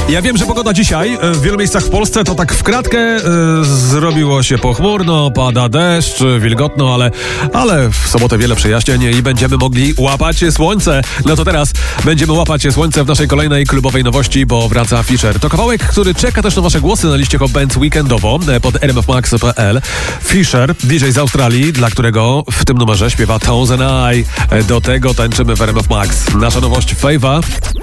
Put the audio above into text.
Ja wiem, że pogoda dzisiaj w wielu miejscach w Polsce to tak w kratkę zrobiło się pochmurno, pada deszcz, wilgotno, ale w sobotę wiele przejaśnień i będziemy mogli łapać słońce. No to teraz będziemy łapać słońce w naszej kolejnej klubowej nowości, bo wraca Fisher. To kawałek, który czeka też na wasze głosy na liście Hot Bands weekendowo pod rmfmax.pl. Fisher, DJ z Australii, dla którego w tym numerze śpiewa Thousand Eye. Do tego tańczymy w RMF Max. Nasza nowość Fave'a.